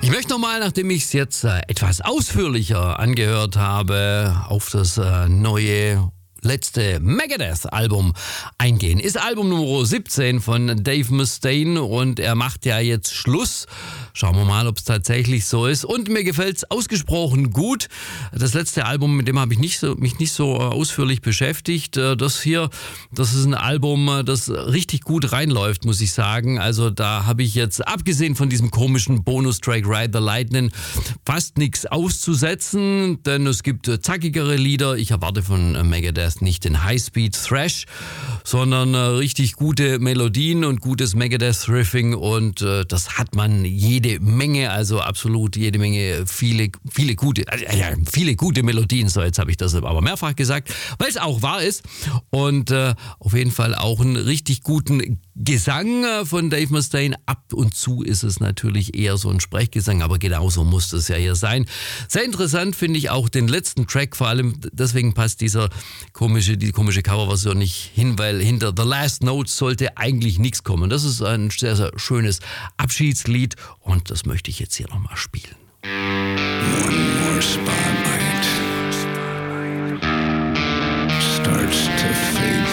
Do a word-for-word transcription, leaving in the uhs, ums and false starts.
Ich möchte nochmal, nachdem ich es jetzt äh, etwas ausführlicher angehört habe, auf das äh, neue letzte Megadeth-Album eingehen. Ist Album Nummer siebzehn von Dave Mustaine und er macht ja jetzt Schluss. Schauen wir mal, ob es tatsächlich so ist. Und mir gefällt es ausgesprochen gut. Das letzte Album, mit dem habe ich nicht so, mich nicht so ausführlich beschäftigt. Das hier, das ist ein Album, das richtig gut reinläuft, muss ich sagen. Also da habe ich jetzt, abgesehen von diesem komischen Bonustrack Ride the Lightning, fast nichts auszusetzen, denn es gibt zackigere Lieder. Ich erwarte von Megadeth nicht den High-Speed-Thrash, sondern äh, richtig gute Melodien und gutes Megadeth-Riffing und äh, das hat man jede Menge, also absolut jede Menge, viele, viele gute, äh, ja, viele gute Melodien, so jetzt habe ich das aber mehrfach gesagt, weil es auch wahr ist und äh, auf jeden Fall auch einen richtig guten Gesang äh, von Dave Mustaine. Ab und zu ist es natürlich eher so ein Sprechgesang, aber genauso muss es ja hier sein. Sehr interessant finde ich auch den letzten Track, vor allem deswegen passt dieser komische, die komische Coverversion nicht hin, weil hinter The Last Note sollte eigentlich nichts kommen. Das ist ein sehr, sehr schönes Abschiedslied und das möchte ich jetzt hier nochmal spielen.